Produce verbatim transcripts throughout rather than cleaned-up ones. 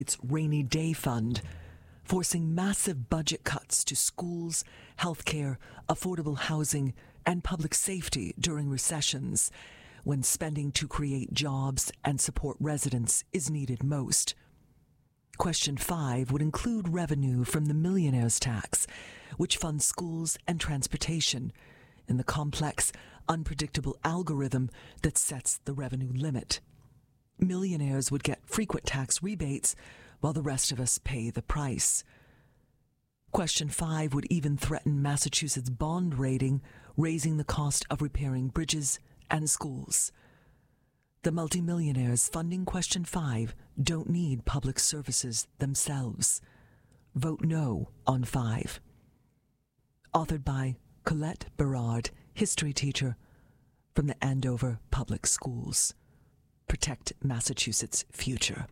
its rainy day fund, forcing massive budget cuts to schools, healthcare, affordable housing, and public safety during recessions, when spending to create jobs and support residents is needed most. Question five would include revenue from the millionaire's tax, which funds schools and transportation, in the complex, unpredictable algorithm that sets the revenue limit. Millionaires would get frequent tax rebates, while the rest of us pay the price. Question five would even threaten Massachusetts' bond rating, raising the cost of repairing bridges and schools. The multimillionaires funding question five don't need public services themselves. Vote no on five. Authored by Colette Berard, history teacher from the Andover Public Schools. Protect Massachusetts' future.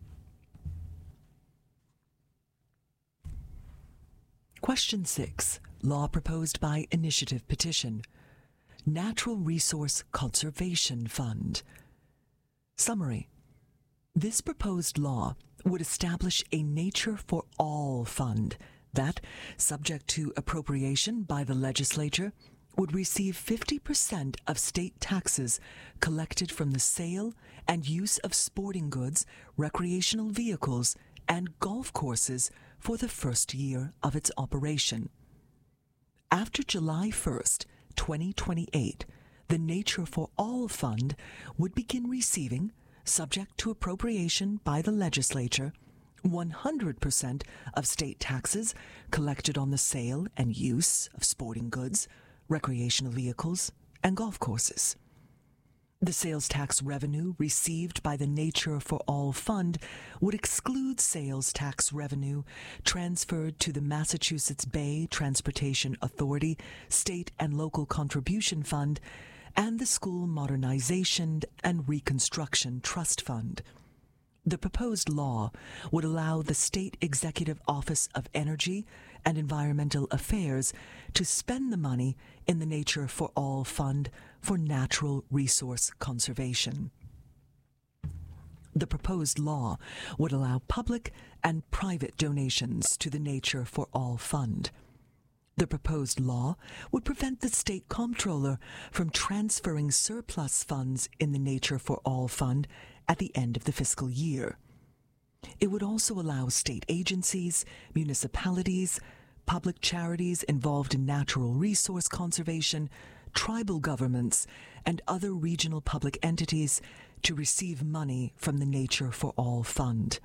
Question six. Law proposed by initiative petition. Natural Resource Conservation Fund. Summary. This proposed law would establish a Nature for All Fund that, subject to appropriation by the legislature, would receive fifty percent of state taxes collected from the sale and use of sporting goods, recreational vehicles, and golf courses for the first year of its operation. After July first, twenty twenty-eight, the Nature for All Fund would begin receiving, subject to appropriation by the legislature, one hundred percent of state taxes collected on the sale and use of sporting goods, recreational vehicles, and golf courses. The sales tax revenue received by the Nature for All Fund would exclude sales tax revenue transferred to the Massachusetts Bay Transportation Authority State and Local Contribution Fund and the School Modernization and Reconstruction Trust Fund. The proposed law would allow the State Executive Office of Energy and Environmental Affairs to spend the money in the Nature for All Fund for natural resource conservation. The proposed law would allow public and private donations to the Nature for All Fund. The proposed law would prevent the state comptroller from transferring surplus funds in the Nature for All Fund at the end of the fiscal year. It would also allow state agencies, municipalities, public charities involved in natural resource conservation, tribal governments, and other regional public entities to receive money from the Nature for All Fund.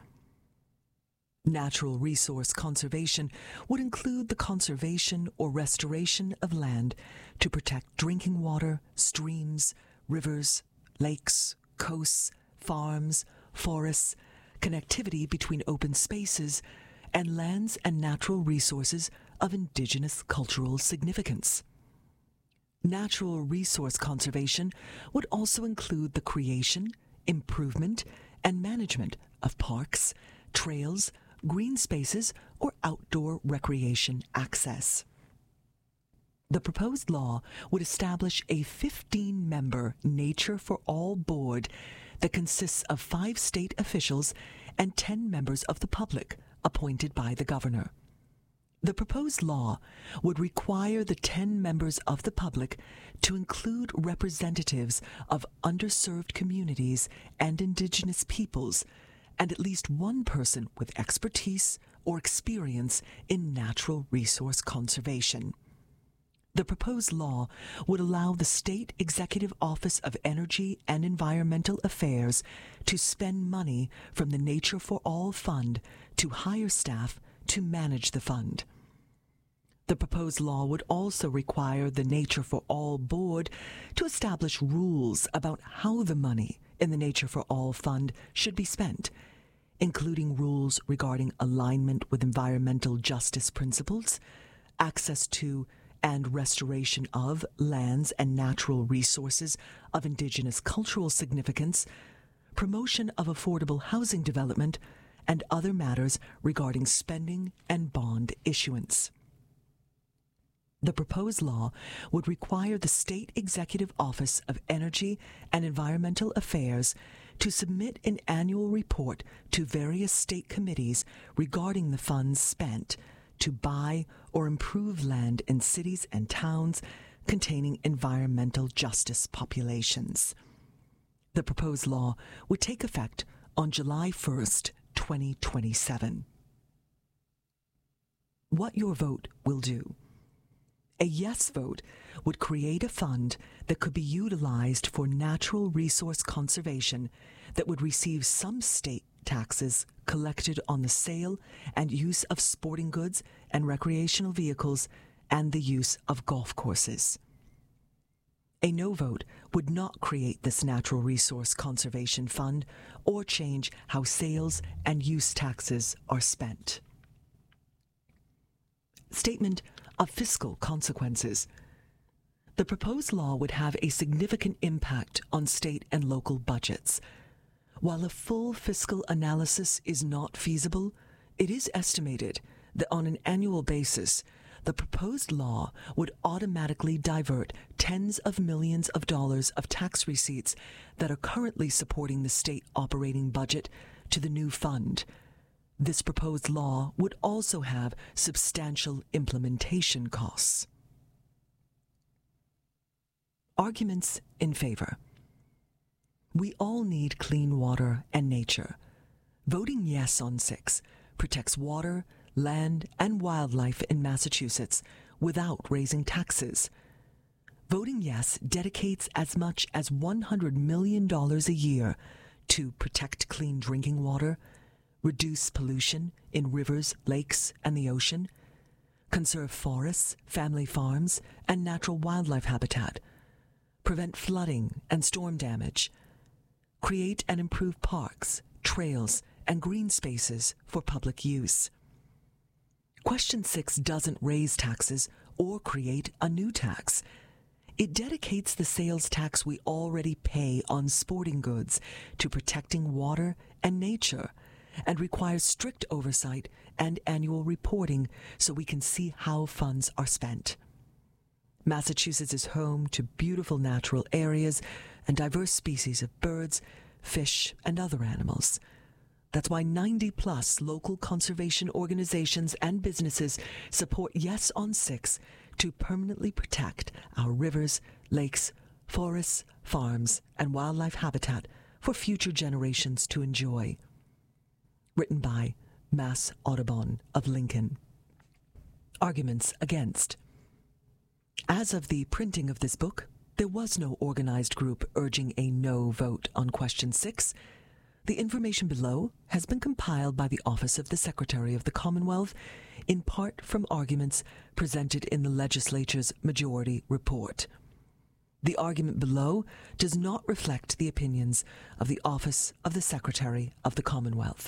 Natural resource conservation would include the conservation or restoration of land to protect drinking water, streams, rivers, lakes, coasts, farms, forests, connectivity between open spaces, and lands and natural resources of indigenous cultural significance. Natural resource conservation would also include the creation, improvement, and management of parks, trails, green spaces, or outdoor recreation access. The proposed law would establish a fifteen-member Nature for All board that consists of five state officials and ten members of the public appointed by the governor. The proposed law would require the ten members of the public to include representatives of underserved communities and indigenous peoples, and at least one person with expertise or experience in natural resource conservation. The proposed law would allow the State Executive Office of Energy and Environmental Affairs to spend money from the Nature for All Fund to hire staff to manage the fund. The proposed law would also require the Nature for All Board to establish rules about how the money in the Nature for All Fund should be spent, including rules regarding alignment with environmental justice principles, access to and restoration of lands and natural resources of indigenous cultural significance, promotion of affordable housing development, and other matters regarding spending and bond issuance. The proposed law would require the State Executive Office of Energy and Environmental Affairs to submit an annual report to various state committees regarding the funds spent to buy or improve land in cities and towns containing environmental justice populations. The proposed law would take effect on July first, twenty twenty-seven. What your vote will do. A yes vote would create a fund that could be utilized for natural resource conservation that would receive some state taxes collected on the sale and use of sporting goods and recreational vehicles and the use of golf courses. A no vote would not create this natural resource conservation fund or change how sales and use taxes are spent. Statement of fiscal consequences. The proposed law would have a significant impact on state and local budgets. While a full fiscal analysis is not feasible, it is estimated that on an annual basis, the proposed law would automatically divert tens of millions of dollars of tax receipts that are currently supporting the state operating budget to the new fund. This proposed law would also have substantial implementation costs. Arguments in favor. We all need clean water and nature. Voting yes on six protects water, land, and wildlife in Massachusetts without raising taxes. Voting yes dedicates as much as one hundred million dollars a year to protect clean drinking water, reduce pollution in rivers, lakes, and the ocean, conserve forests, family farms, and natural wildlife habitat, prevent flooding and storm damage, create and improve parks, trails, and green spaces for public use. Question six doesn't raise taxes or create a new tax. It dedicates the sales tax we already pay on sporting goods to protecting water and nature, and requires strict oversight and annual reporting so we can see how funds are spent. Massachusetts is home to beautiful natural areas and diverse species of birds, fish, and other animals. That's why ninety plus local conservation organizations and businesses support Yes on six to permanently protect our rivers, lakes, forests, farms, and wildlife habitat for future generations to enjoy. Written by Mass Audubon of Lincoln. Arguments against. As of the printing of this book, there was no organized group urging a no vote on question six. The information below has been compiled by the Office of the Secretary of the Commonwealth, in part from arguments presented in the legislature's majority report. The argument below does not reflect the opinions of the Office of the Secretary of the Commonwealth.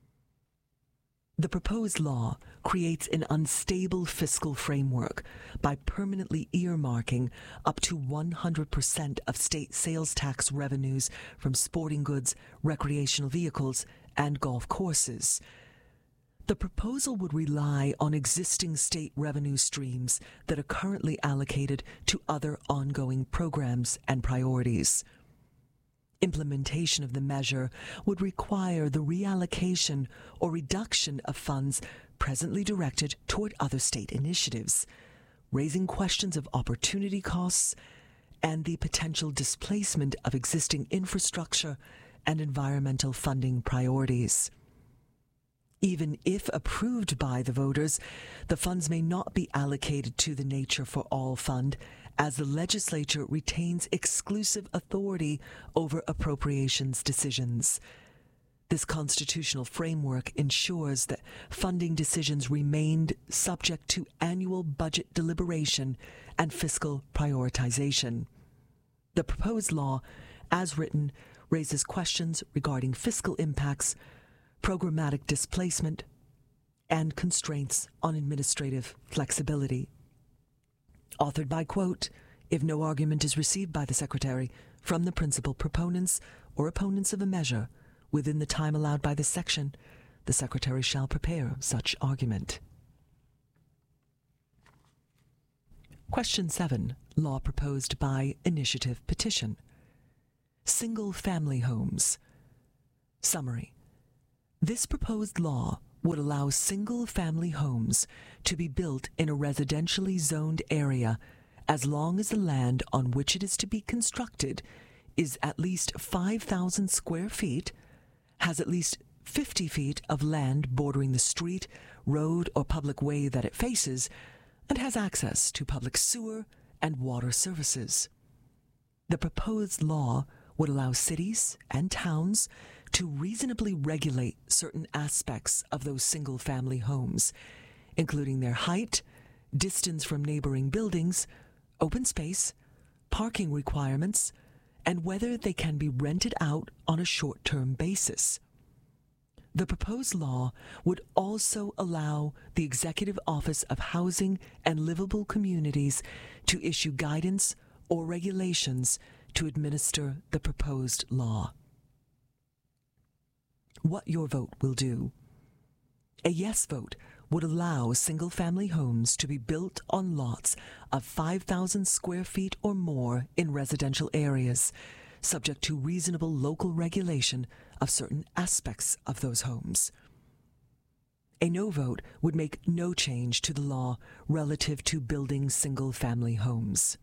The proposed law creates an unstable fiscal framework by permanently earmarking up to one hundred percent of state sales tax revenues from sporting goods, recreational vehicles, and golf courses. The proposal would rely on existing state revenue streams that are currently allocated to other ongoing programs and priorities. Implementation of the measure would require the reallocation or reduction of funds presently directed toward other state initiatives, raising questions of opportunity costs and the potential displacement of existing infrastructure and environmental funding priorities. Even if approved by the voters, the funds may not be allocated to the Nature for All Fund, as the legislature retains exclusive authority over appropriations decisions. This constitutional framework ensures that funding decisions remained subject to annual budget deliberation and fiscal prioritization. The proposed law, as written, raises questions regarding fiscal impacts, programmatic displacement, and constraints on administrative flexibility. Authored by, quote, if no argument is received by the Secretary from the principal proponents or opponents of a measure within the time allowed by this section, the Secretary shall prepare such argument. Question seven. Law proposed by initiative petition. Single-family homes, Summary. This proposed law would allow single-family homes to be built in a residentially zoned area as long as the land on which it is to be constructed is at least five thousand square feet, has at least fifty feet of land bordering the street, road, or public way that it faces, and has access to public sewer and water services. The proposed law would allow cities and towns to reasonably regulate certain aspects of those single-family homes, including their height, distance from neighboring buildings, open space, parking requirements, and whether they can be rented out on a short-term basis. The proposed law would also allow the Executive Office of Housing and Livable Communities to issue guidance or regulations to administer the proposed law. What your vote will do. A yes vote would allow single-family homes to be built on lots of five thousand square feet or more in residential areas, subject to reasonable local regulation of certain aspects of those homes. A no vote would make no change to the law relative to building single-family homes.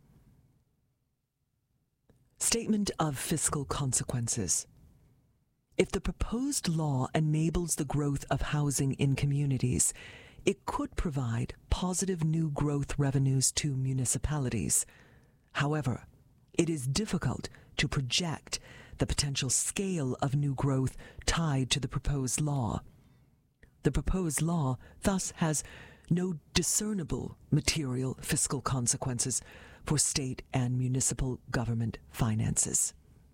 Statement of fiscal consequences. If the proposed law enables the growth of housing in communities, it could provide positive new growth revenues to municipalities. However, it is difficult to project the potential scale of new growth tied to the proposed law. The proposed law thus has no discernible material fiscal consequences for state and municipal government finances.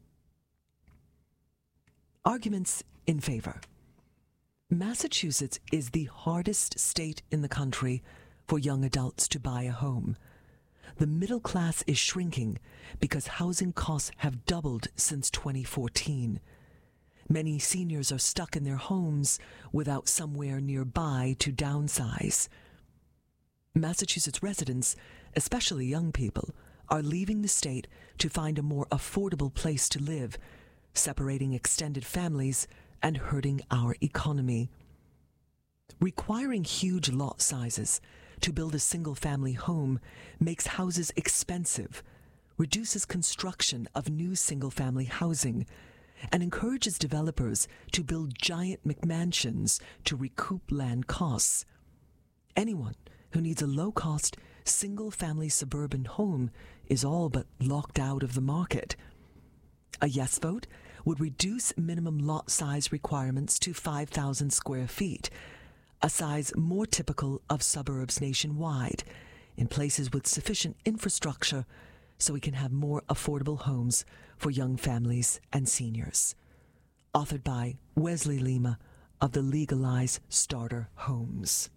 Arguments in favor. Massachusetts is the hardest state in the country for young adults to buy a home. The middle class is shrinking because housing costs have doubled since twenty fourteen. Many seniors are stuck in their homes without somewhere nearby to downsize. Massachusetts residents, especially young people, are leaving the state to find a more affordable place to live, separating extended families and hurting our economy. Requiring huge lot sizes to build a single-family home makes houses expensive, reduces construction of new single-family housing, and encourages developers to build giant McMansions to recoup land costs. Anyone who needs a low-cost, single-family suburban home is all but locked out of the market. A yes vote would reduce minimum lot size requirements to five thousand square feet, a size more typical of suburbs nationwide, in places with sufficient infrastructure so we can have more affordable homes for young families and seniors. Authored by Wesley Lima of the Legalize Starter Homes.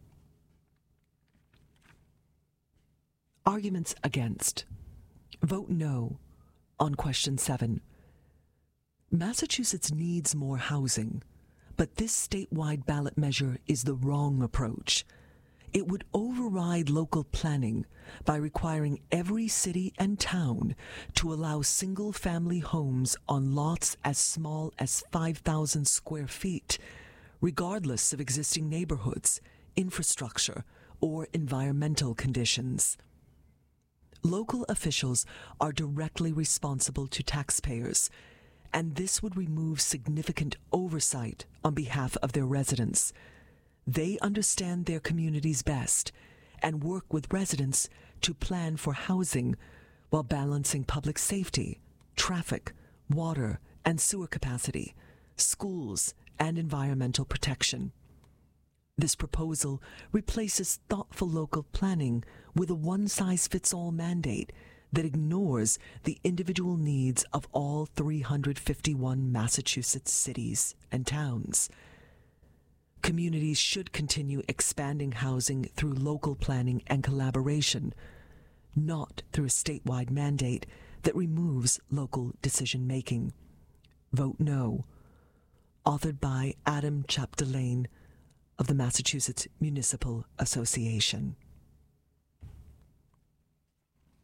Arguments against. Vote no on question seven. Massachusetts needs more housing, but this statewide ballot measure is the wrong approach. It would override local planning by requiring every city and town to allow single-family homes on lots as small as five thousand square feet, regardless of existing neighborhoods, infrastructure, or environmental conditions. Local officials are directly responsible to taxpayers, and this would remove significant oversight on behalf of their residents. They understand their communities best and work with residents to plan for housing while balancing public safety, traffic, water and sewer capacity, schools, and environmental protection. This proposal replaces thoughtful local planning with a one-size-fits-all mandate that ignores the individual needs of all three hundred fifty-one Massachusetts cities and towns. Communities should continue expanding housing through local planning and collaboration, not through a statewide mandate that removes local decision-making. Vote no. Authored by Adam Chapdelaine of the Massachusetts Municipal Association.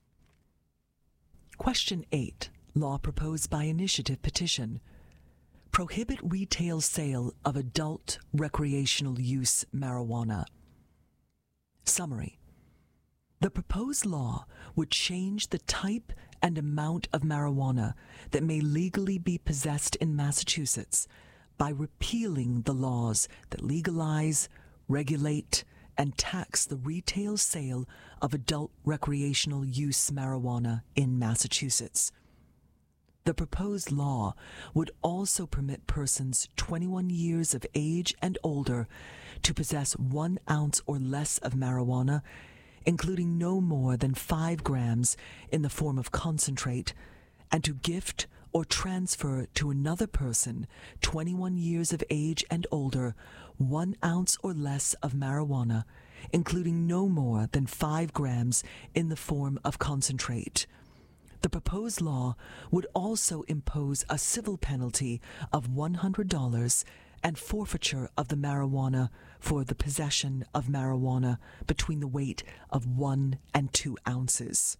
Question eight. Law proposed by initiative petition. Prohibit retail sale of adult recreational use marijuana. Summary. The proposed law would change the type and amount of marijuana that may legally be possessed in Massachusetts by repealing the laws that legalize, regulate, and tax the retail sale of adult recreational use marijuana in Massachusetts. The proposed law would also permit persons twenty-one years of age and older to possess one ounce or less of marijuana, including no more than five grams in the form of concentrate, and to gift or transfer to another person twenty-one years of age and older one ounce or less of marijuana, including no more than five grams in the form of concentrate. The proposed law would also impose a civil penalty of one hundred dollars and forfeiture of the marijuana for the possession of marijuana between the weight of one and two ounces.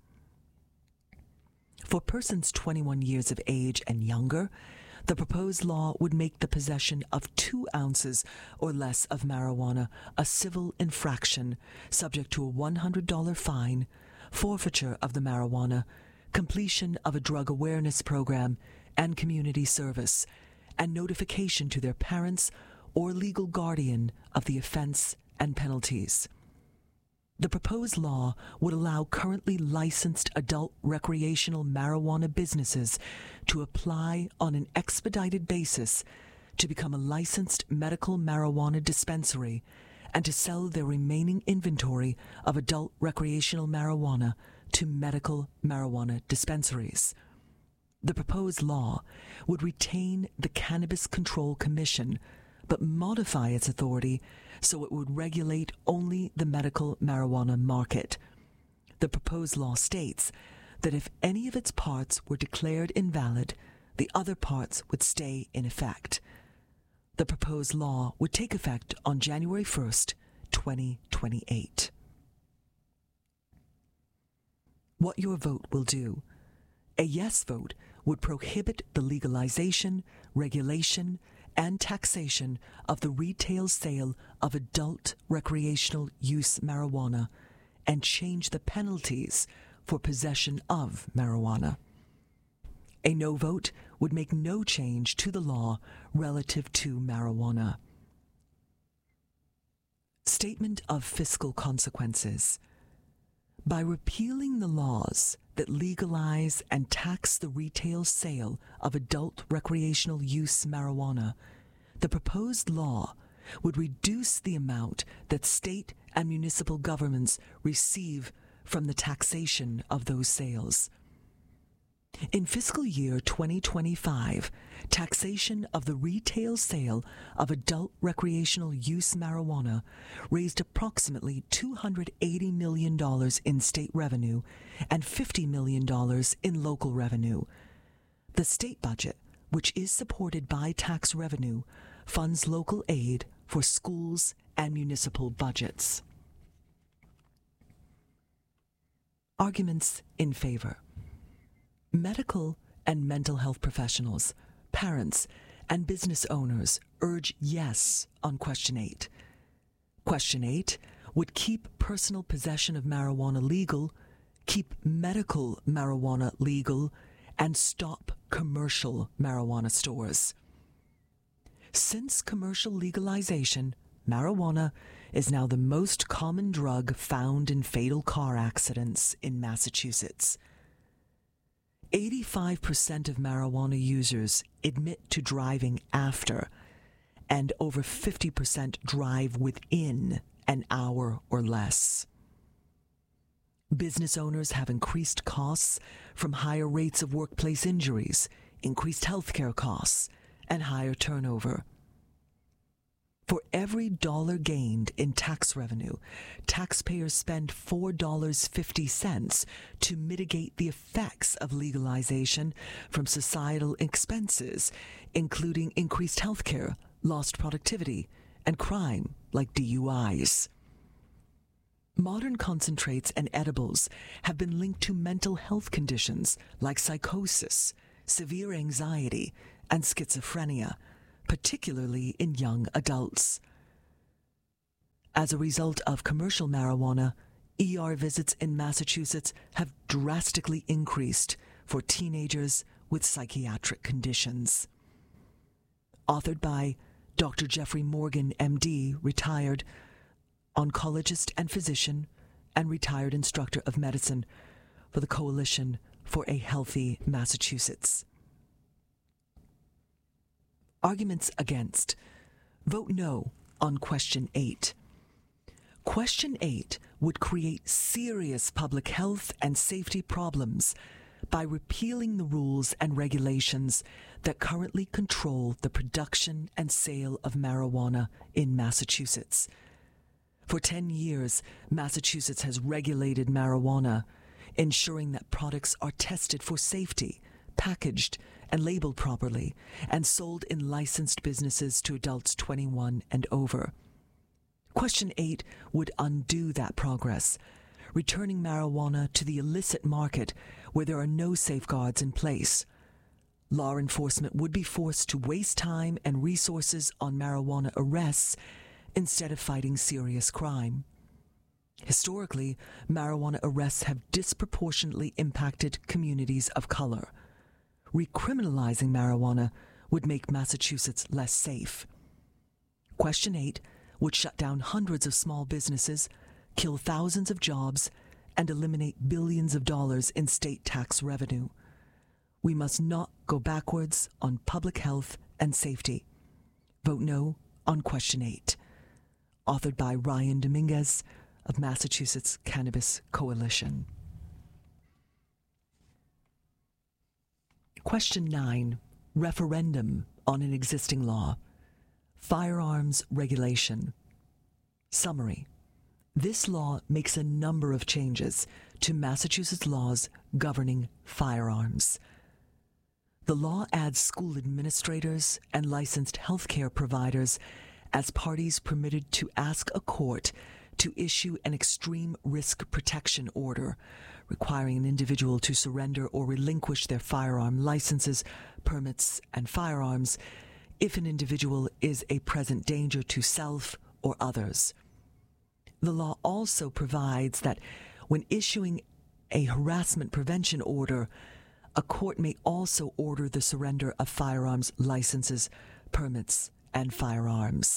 For persons twenty-one years of age and younger, the proposed law would make the possession of two ounces or less of marijuana a civil infraction subject to a one hundred dollars fine, forfeiture of the marijuana, completion of a drug awareness program and community service, and notification to their parents or legal guardian of the offense and penalties. The proposed law would allow currently licensed adult recreational marijuana businesses to apply on an expedited basis to become a licensed medical marijuana dispensary and to sell their remaining inventory of adult recreational marijuana to medical marijuana dispensaries. The proposed law would retain the Cannabis Control Commission, but modify its authority so it would regulate only the medical marijuana market. The proposed law states that if any of its parts were declared invalid, the other parts would stay in effect. The proposed law would take effect on January first, twenty twenty-eight. What your vote will do. A yes vote would prohibit the legalization, regulation, and taxation of the retail sale of adult recreational use marijuana and change the penalties for possession of marijuana. A no vote would make no change to the law relative to marijuana. Statement of fiscal consequences. By repealing the laws that legalize and tax the retail sale of adult recreational use marijuana, the proposed law would reduce the amount that state and municipal governments receive from the taxation of those sales. In fiscal year twenty twenty-five, taxation of the retail sale of adult recreational use marijuana raised approximately two hundred eighty million dollars in state revenue and fifty million dollars in local revenue. The state budget, which is supported by tax revenue, funds local aid for schools and municipal budgets. Arguments in favor. Medical and mental health professionals, parents, and business owners urge yes on Question eight. Question eight would keep personal possession of marijuana legal, keep medical marijuana legal, and stop commercial marijuana stores. Since commercial legalization, marijuana is now the most common drug found in fatal car accidents in Massachusetts. eighty-five percent of marijuana users admit to driving after, and over fifty percent drive within an hour or less. Business owners have increased costs from higher rates of workplace injuries, increased healthcare costs, and higher turnover. For every dollar gained in tax revenue, taxpayers spend four dollars and fifty cents to mitigate the effects of legalization from societal expenses, including increased healthcare, lost productivity, and crime like D U Is. Modern concentrates and edibles have been linked to mental health conditions like psychosis, severe anxiety, and schizophrenia, particularly in young adults. As a result of commercial marijuana, E R visits in Massachusetts have drastically increased for teenagers with psychiatric conditions. Authored by Doctor Jeffrey Morgan, M D, retired oncologist and physician, and retired instructor of medicine for the Coalition for a Healthy Massachusetts. Arguments against. Vote no on question eight. Question eight would create serious public health and safety problems by repealing the rules and regulations that currently control the production and sale of marijuana in Massachusetts. For ten years, Massachusetts has regulated marijuana, ensuring that products are tested for safety, packaged and labeled properly, and sold in licensed businesses to adults twenty-one and over. Question eight would undo that progress, returning marijuana to the illicit market where there are no safeguards in place. Law enforcement would be forced to waste time and resources on marijuana arrests instead of fighting serious crime. Historically, marijuana arrests have disproportionately impacted communities of color. Recriminalizing marijuana would make Massachusetts less safe. Question eight would shut down hundreds of small businesses, kill thousands of jobs, and eliminate billions of dollars in state tax revenue. We must not go backwards on public health and safety. Vote no on question eight. Authored by Ryan Dominguez of Massachusetts Cannabis Coalition. Question nine. Referendum on an existing law. Firearms regulation. Summary. This law makes a number of changes to Massachusetts laws governing firearms. The law adds school administrators and licensed healthcare providers as parties permitted to ask a court to issue an extreme risk protection order, requiring an individual to surrender or relinquish their firearm licenses, permits, and firearms if an individual is a present danger to self or others. The law also provides that when issuing a harassment prevention order, a court may also order the surrender of firearms licenses, permits, and firearms.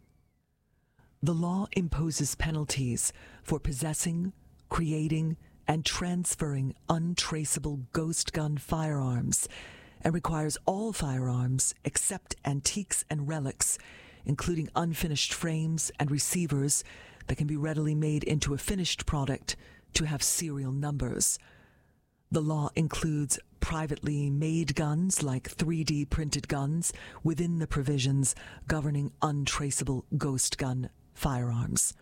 The law imposes penalties for possessing, creating, and transferring untraceable ghost gun firearms, and requires all firearms except antiques and relics, including unfinished frames and receivers that can be readily made into a finished product, to have serial numbers. The law includes privately made guns like three D printed guns within the provisions governing untraceable ghost gun firearms.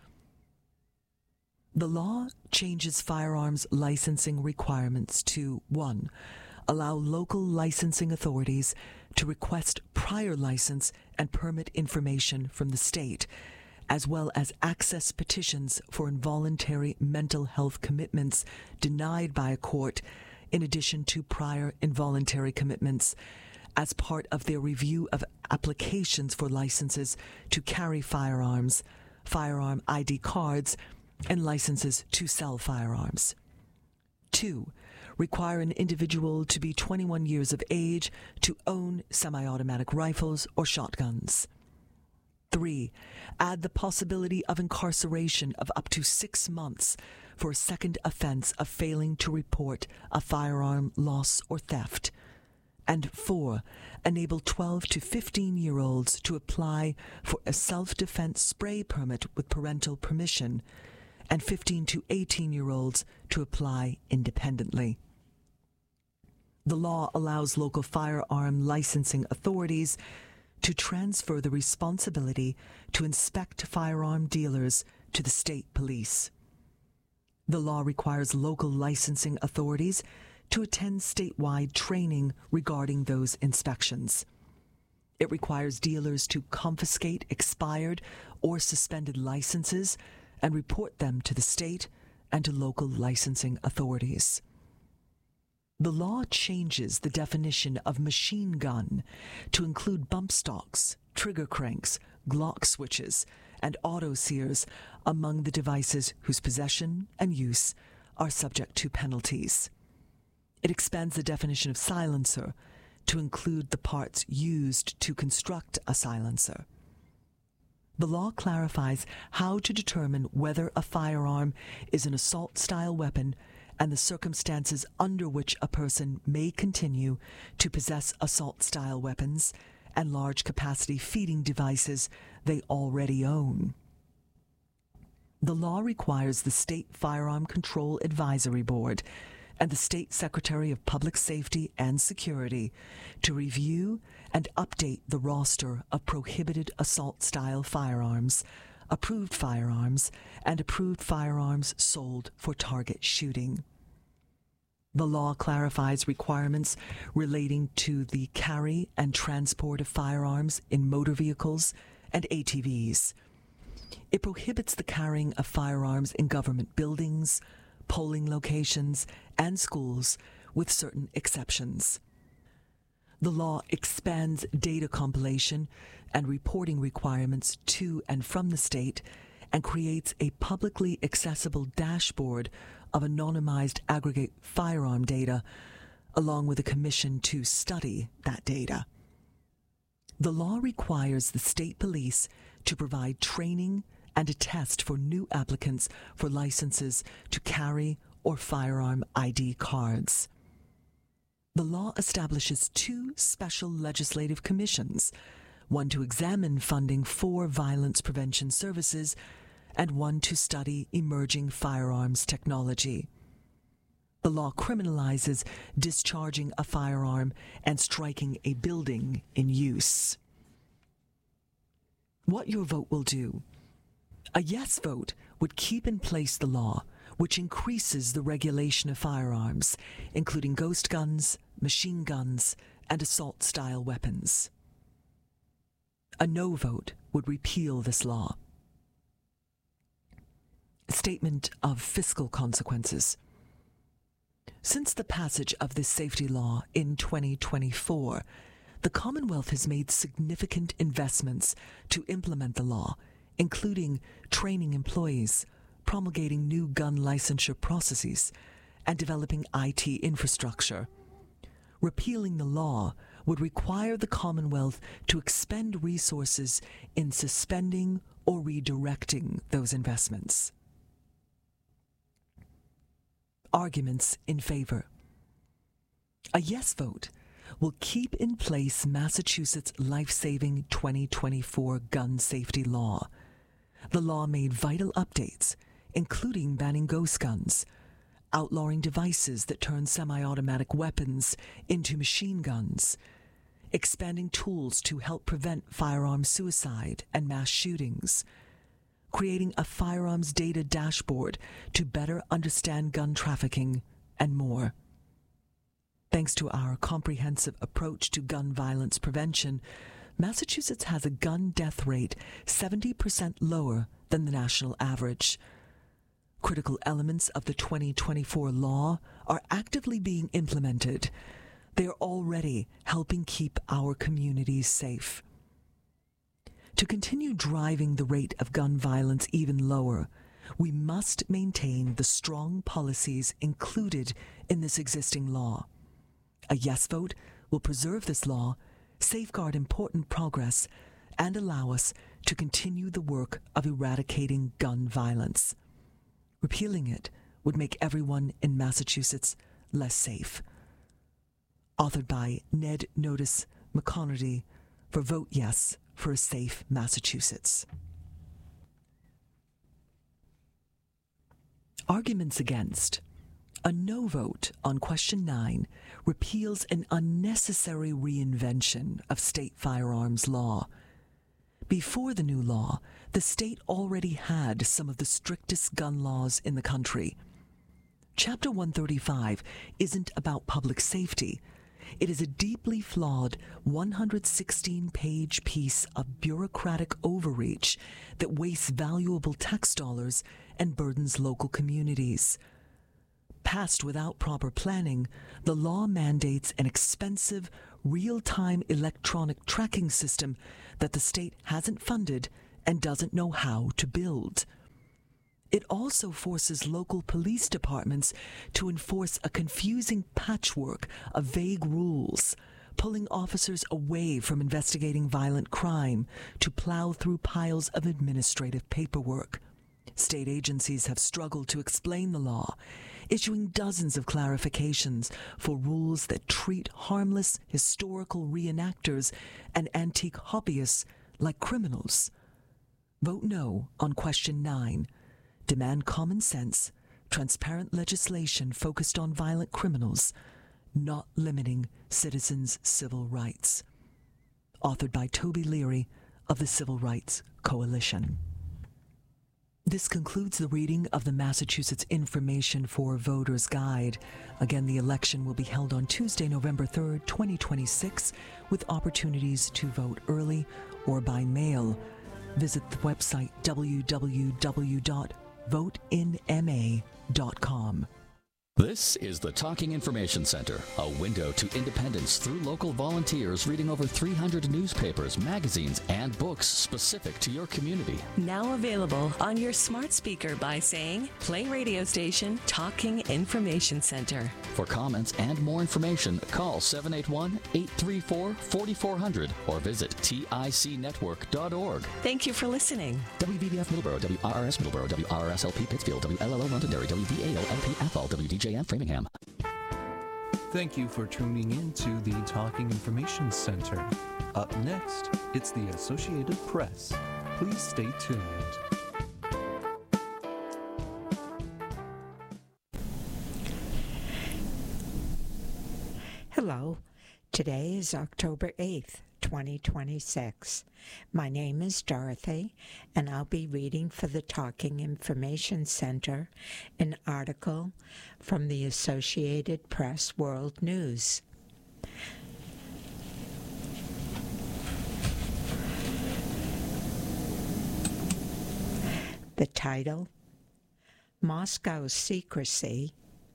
The law changes firearms licensing requirements to one. Allow local licensing authorities to request prior license and permit information from the state, as well as access petitions for involuntary mental health commitments denied by a court, in addition to prior involuntary commitments, as part of their review of applications for licenses to carry firearms, firearm I D cards, and licenses to sell firearms. Two, require an individual to be twenty-one years of age to own semi-automatic rifles or shotguns. Three, add the possibility of incarceration of up to six months for a second offense of failing to report a firearm loss or theft. And four, enable twelve to fifteen-year-olds to apply for a self-defense spray permit with parental permission, and fifteen to eighteen-year-olds to apply independently. The law allows local firearm licensing authorities to transfer the responsibility to inspect firearm dealers to the state police. The law requires local licensing authorities to attend statewide training regarding those inspections. It requires dealers to confiscate expired or suspended licenses and report them to the state and to local licensing authorities. The law changes the definition of machine gun to include bump stocks, trigger cranks, Glock switches, and auto sears among the devices whose possession and use are subject to penalties. It expands the definition of silencer to include the parts used to construct a silencer. The law clarifies how to determine whether a firearm is an assault-style weapon and the circumstances under which a person may continue to possess assault-style weapons and large-capacity feeding devices they already own. The law requires the State Firearm Control Advisory Board and the State Secretary of Public Safety and Security to review and update the roster of prohibited assault-style firearms, approved firearms, and approved firearms sold for target shooting. The law clarifies requirements relating to the carry and transport of firearms in motor vehicles and A T Vs. It prohibits the carrying of firearms in government buildings, polling locations, and schools, with certain exceptions. The law expands data compilation and reporting requirements to and from the state and creates a publicly accessible dashboard of anonymized aggregate firearm data, along with a commission to study that data. The law requires the state police to provide training and a test for new applicants for licenses to carry or firearm I D cards. The law establishes two special legislative commissions, one to examine funding for violence prevention services and one to study emerging firearms technology. The law criminalizes discharging a firearm and striking a building in use. What your vote will do. A yes vote would keep in place the law, which increases the regulation of firearms, including ghost guns, machine guns, and assault-style weapons. A no vote would repeal this law. Statement of fiscal consequences. Since the passage of this safety law in twenty twenty-four, the Commonwealth has made significant investments to implement the law, including training employees, promulgating new gun licensure processes, and developing I T infrastructure. Repealing the law would require the Commonwealth to expend resources in suspending or redirecting those investments. Arguments in favor. A yes vote will keep in place Massachusetts life-saving twenty twenty-four gun safety law. The law made vital updates, including banning ghost guns, outlawing devices that turn semi-automatic weapons into machine guns, expanding tools to help prevent firearm suicide and mass shootings, creating a firearms data dashboard to better understand gun trafficking, and more. Thanks to our comprehensive approach to gun violence prevention, Massachusetts has a gun death rate seventy percent lower than the national average. Critical elements of the twenty twenty-four law are actively being implemented. They are already helping keep our communities safe. To continue driving the rate of gun violence even lower, we must maintain the strong policies included in this existing law. A yes vote will preserve this law, safeguard important progress, and allow us to continue the work of eradicating gun violence. Repealing it would make everyone in Massachusetts less safe. Authored by Ned Notice McConerty for Vote Yes for a Safe Massachusetts. Arguments against. A no vote on question nine repeals an unnecessary reinvention of state firearms law. Before the new law, the state already had some of the strictest gun laws in the country. Chapter one thirty-five isn't about public safety. It is a deeply flawed one hundred sixteen page piece of bureaucratic overreach that wastes valuable tax dollars and burdens local communities. Passed without proper planning, the law mandates an expensive, real-time electronic tracking system that the state hasn't funded and doesn't know how to build. It also forces local police departments to enforce a confusing patchwork of vague rules, pulling officers away from investigating violent crime to plow through piles of administrative paperwork. State agencies have struggled to explain the law, issuing dozens of clarifications for rules that treat harmless historical reenactors and antique hobbyists like criminals. Vote no on question nine. Demand common sense, transparent legislation focused on violent criminals, not limiting citizens' civil rights. Authored by Toby Leary of the Civil Rights Coalition. This concludes the reading of the Massachusetts Information for Voters Guide. Again, the election will be held on Tuesday, November third, twenty twenty-six, with opportunities to vote early or by mail. Visit the website w w w dot vote in m a dot com. This is the Talking Information Center, a window to independence through local volunteers reading over three hundred newspapers, magazines, and books specific to your community. Now available on your smart speaker by saying, play radio station Talking Information Center. For comments and more information, call seven eight one, eight three four, four four zero zero or visit tic network dot org. Thank you for listening. W V B F Middleborough, W R R S Middleborough, W R R S L P Pittsfield, W L L O Londonderry, W V A L L P Athol, W D J M Framingham. Thank you for tuning in to the Talking Information Center. Up next, it's the Associated Press. Please stay tuned. Hello. Today is October eighth, twenty twenty-six. My name is Dorothy, and I'll be reading for the Talking Information Center an article from the Associated Press World News. The title, Moscow's Secrecy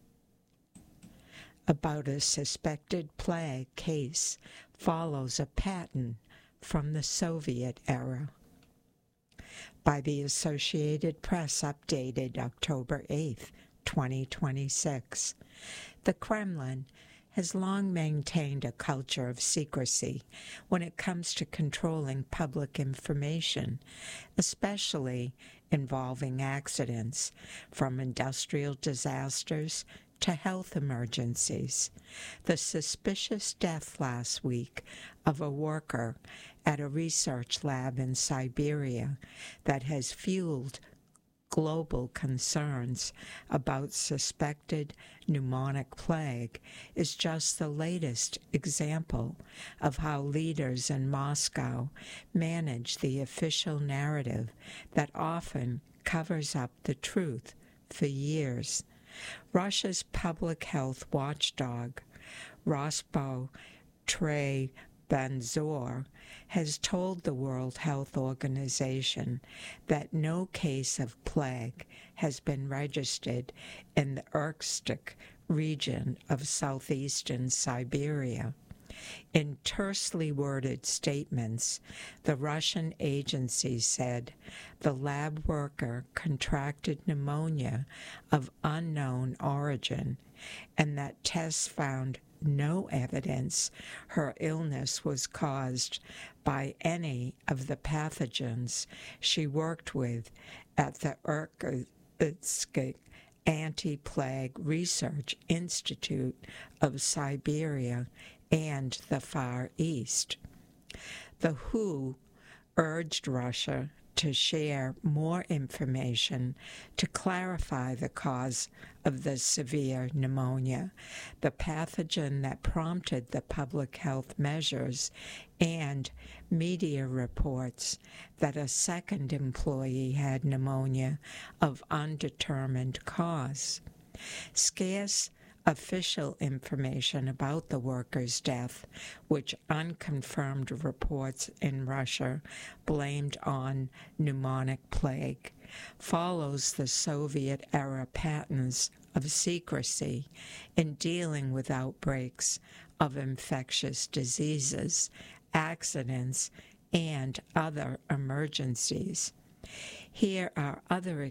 about a suspected plague case follows a pattern from the Soviet era. By the Associated Press, updated October eighth, twenty twenty-six. The Kremlin has long maintained a culture of secrecy when it comes to controlling public information, especially involving accidents, from industrial disasters to health emergencies. The suspicious death last week of a worker at a research lab in Siberia that has fueled global concerns about suspected pneumonic plague is just the latest example of how leaders in Moscow manage the official narrative that often covers up the truth for years. Russia's public health watchdog, Rospotrebnadzor, has told the World Health Organization that no case of plague has been registered in the Irkutsk region of southeastern Siberia. In tersely worded statements, the Russian agency said the lab worker contracted pneumonia of unknown origin and that tests found no evidence her illness was caused by any of the pathogens she worked with at the Irkutsk Anti-Plague Research Institute of Siberia and the Far East. The W H O urged Russia to share more information to clarify the cause of the severe pneumonia, the pathogen that prompted the public health measures, and media reports that a second employee had pneumonia of undetermined cause. Scarce Official information about the worker's death, which unconfirmed reports in Russia blamed on pneumonic plague, follows the Soviet-era patterns of secrecy in dealing with outbreaks of infectious diseases, accidents, and other emergencies. Here are other